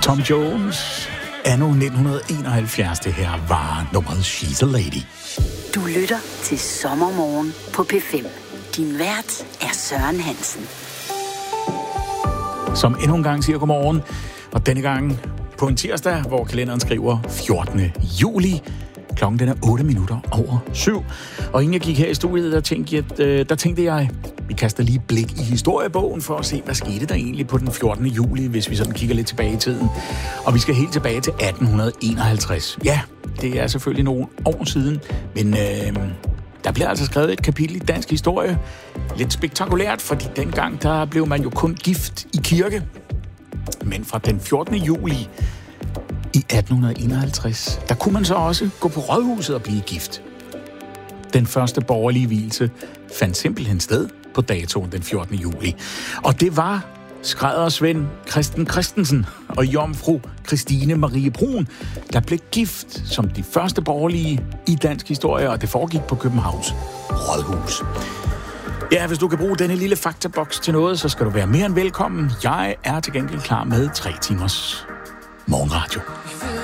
Tom Jones, anno 1971. Det her var nummeret She's a Lady. Du lytter til Sommermorgen på P5. Din vært er Søren Hansen. Som endnu en gang siger godmorgen, og denne gang på en tirsdag, hvor kalenderen skriver 14. juli. Klokken den er 7:08. Og inden jeg gik her i studiet, der tænkte jeg, vi kaster lige blik i historiebogen for at se, hvad skete der egentlig på den 14. juli, hvis vi sådan kigger lidt tilbage i tiden. Og vi skal helt tilbage til 1851. Ja, det er selvfølgelig nogle år siden, men der bliver altså skrevet et kapitel i dansk historie. Lidt spektakulært, fordi dengang der blev man jo kun gift i kirke. Men fra den 14. juli i 1851, der kunne man så også gå på rådhuset og blive gift. Den første borgerlige vielse fandt simpelthen sted på datoen den 14. juli. Og det var skræddersvend Christen Christensen og jomfru Christine Marie Brun, der blev gift som de første borgerlige i dansk historie, og det foregik på Københavns Rådhus. Ja, hvis du kan bruge denne lille faktaboks til noget, så skal du være mere end velkommen. Jeg er til gengæld klar med 3 timers morgenradio.